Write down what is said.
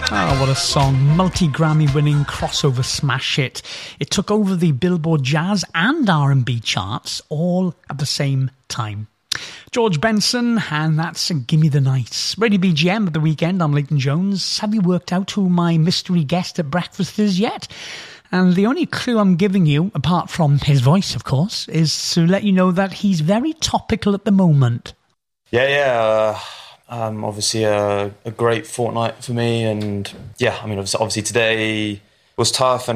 Oh, what a song. Multi-Grammy winning crossover smash hit. It took over the Billboard Jazz and R&B charts all at the same time. George Benson, and that's Gimme the Night. Radio BGM at the weekend. I'm Leighton Jones. Have you worked out who my mystery guest at breakfast is yet? And the only clue I'm giving you, apart from his voice, of course, is to let you know that he's very topical at the moment. Obviously a great fortnight for me, and obviously today was tough, and